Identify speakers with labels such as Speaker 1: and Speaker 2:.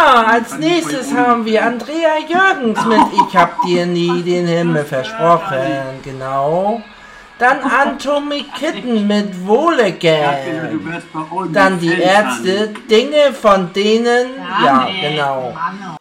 Speaker 1: als nächstes haben wir Andrea Jürgens mit Ich hab dir nie den Himmel versprochen, genau. Dann Atomic Kitten mit Wohlegeld. Dann die Ärzte, Dinge von denen, ja, genau.